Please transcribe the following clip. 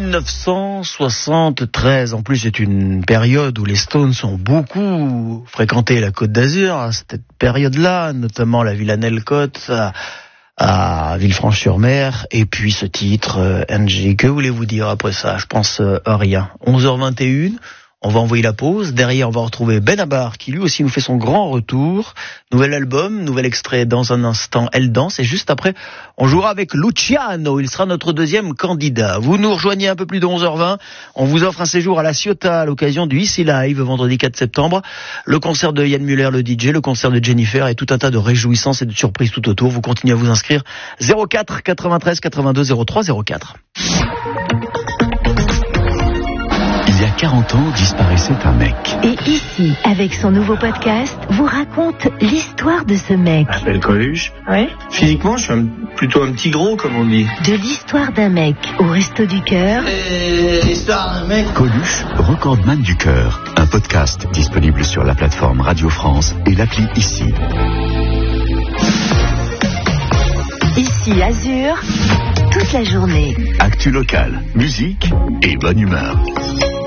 1973. En plus, c'est une période où les Stones ont beaucoup fréquenté la Côte d'Azur. À cette période-là, notamment la Villanelle-Côte, à Villefranche-sur-Mer. Et puis ce titre, NG. Que voulez-vous dire après ça? Je pense rien. 11h21. On va envoyer la pause. Derrière, on va retrouver Benabar qui lui aussi nous fait son grand retour. Nouvel album, nouvel extrait dans un instant. Elle danse. Et juste après, on jouera avec Luciano. Il sera notre deuxième candidat. Vous nous rejoignez un peu plus de 11h20. On vous offre un séjour à la Ciotat à l'occasion du Ici Live, vendredi 4 septembre. Le concert de Yann Muller, le DJ, le concert de Jennifer et tout un tas de réjouissances et de surprises tout autour. Vous continuez à vous inscrire. 04 93 82 03 04. Il y a 40 ans, disparaissait un mec. Et ici, avec son nouveau podcast, vous raconte l'histoire de ce mec. Je m'appelle Coluche. Oui. Physiquement, je suis plutôt un petit gros, comme on dit. De l'histoire d'un mec au Resto du Cœur. L'histoire d'un mec. Coluche, recordman du cœur. Un podcast disponible sur la plateforme Radio France et l'appli Ici. Ici, Azur, toute la journée. Actu locale, musique et bonne humeur.